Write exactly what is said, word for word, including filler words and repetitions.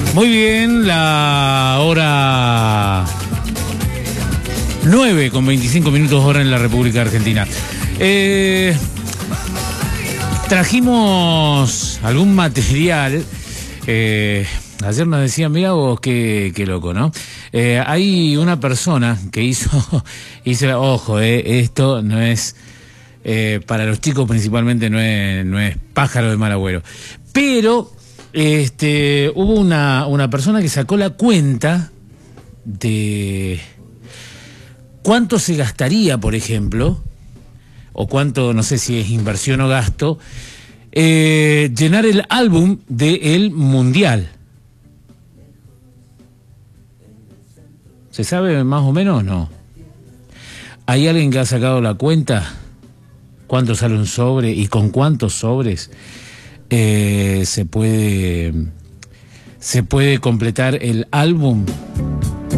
Muy bien, la hora nueve con veinticinco minutos hora en la República Argentina. Eh, trajimos algún material. Eh, ayer nos decían, mira vos, qué, qué loco, ¿no? Eh, hay una persona que hizo, hizo ojo, eh, esto no es, eh, para los chicos principalmente no es, no es pájaro de mal agüero, pero este, hubo una, una persona que sacó la cuenta de cuánto se gastaría, por ejemplo, o cuánto, no sé si es inversión o gasto, eh, llenar el álbum del Mundial. ¿Se sabe más o menos o no? ¿Hay alguien que ha sacado la cuenta? ¿Cuánto sale un sobre y con cuántos sobres eh, se puede, se puede completar el álbum?